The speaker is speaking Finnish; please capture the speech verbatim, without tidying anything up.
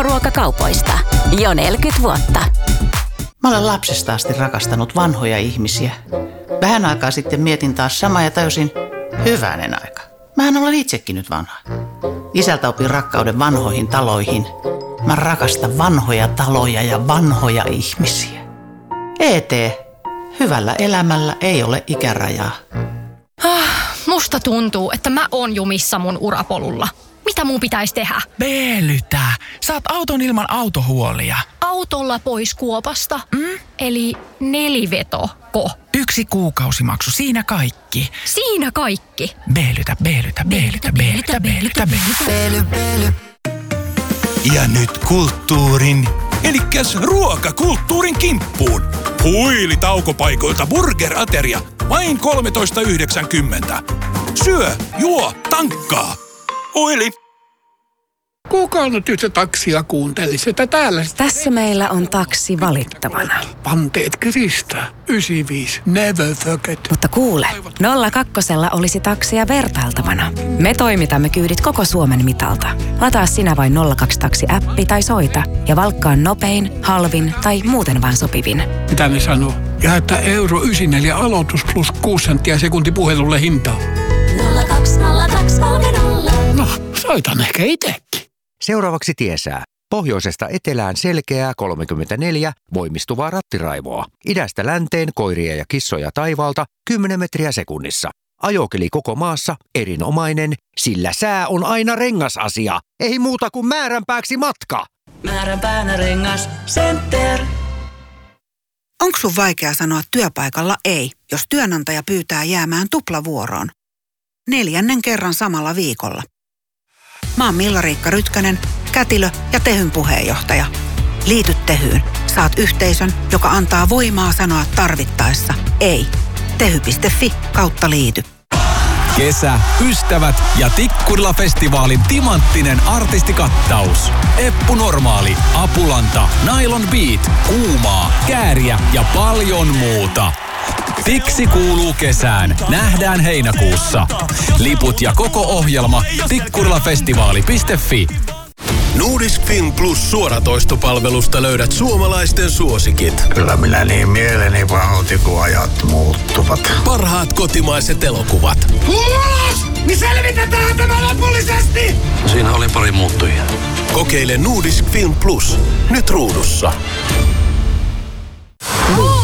K-ruokakaupoista. Jo neljäkymmentä vuotta. Mä olen lapsesta asti rakastanut vanhoja ihmisiä. Vähän aikaa sitten mietin taas samaa ja täysin hyvänen aika. Mähän olen itsekin nyt vanha. Isältä opin rakkauden vanhoihin taloihin. Mä rakastan vanhoja taloja ja vanhoja ihmisiä. E T. Hyvällä elämällä ei ole ikärajaa. Ah, musta tuntuu, että mä oon jumissa mun urapolulla. Mitä mun pitäisi tehdä? Veelytä. Saat auton ilman autohuolia. Autolla pois kuopasta? Mm? Eli nelivetoko? Yksi kuukausimaksu, siinä kaikki. Siinä kaikki? Veelytä, veelytä, veelytä, veelytä, veelytä, veelytä. Ja nyt kulttuurin, elikkäs ruokakulttuurin kimppuun. Huili taukopaikoilta burgerateria, vain kolmetoista yhdeksänkymmentä. Syö, juo, tankkaa. Huili. Kuka nyt yhtä taksia kuuntelisi, että täällä... Tässä meillä on taksi valittavana. Panteet kiristää. yhdeksänkymmentäviisi. Never forget. Mutta kuule, nolla kakkosella olisi taksia vertailtavana. Me toimitamme kyydit koko Suomen mitalta. Lataa sinä vain nolla kaksi taksi-appi tai soita ja valkkaa nopein, halvin tai muuten vaan sopivin. Mitä ne sanoo? Ja että euro yhdeksänkymmentäneljä aloitus plus kuusi senttiä sekunti puhelulle hintaa. nolla kaksi nolla kaksi kolme nolla. No, soitan ehkä itsekin. Seuraavaksi tiesää. Pohjoisesta etelään selkeää kolmekymmentäneljä, voimistuvaa rattiraivoa. Idästä länteen koiria ja kissoja taivaalta kymmenen metriä sekunnissa. Ajokeli koko maassa erinomainen, sillä sää on aina rengasasia. Ei muuta kuin määränpääksi matka. Määränpäänä rengas center. Onko sun vaikea sanoa työpaikalla ei, jos työnantaja pyytää jäämään tuplavuoroon? Neljännen kerran samalla viikolla. Mä oon Milla-Riikka Rytkönen, kätilö ja Tehyn puheenjohtaja. Liity Tehyyn. Saat yhteisön, joka antaa voimaa sanoa tarvittaessa ei. tehy piste fi kautta liity. Kesä, ystävät ja Tikkurila-festivaalin timanttinen artistikattaus. Eppu Normaali, Apulanta, Nylon Beat, Kuumaa, Kääriä ja paljon muuta. Tiksi kuuluu kesään. Nähdään heinäkuussa. Liput ja koko ohjelma tikkurilafestivaali piste fi. Nordisk Film Plus suoratoistopalvelusta löydät suomalaisten suosikit. Kyllä minä niin mieleni pahoitin, kun ajat muuttuvat. Parhaat kotimaiset elokuvat. Ulos! Niin selvitetään tämä lopullisesti! Siinä oli pari muuttujia. Kokeile Nordisk Film Plus. Nyt ruudussa. Oh!